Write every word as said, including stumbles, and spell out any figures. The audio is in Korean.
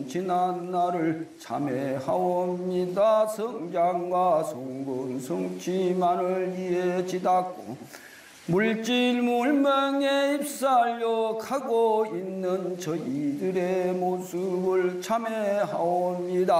지난 날을 참회하옵니다. 성장과 성분 성취만을 위해 지닫고 물질 물명에 입살력하고 있는 저희들의 모습을 참회하옵니다.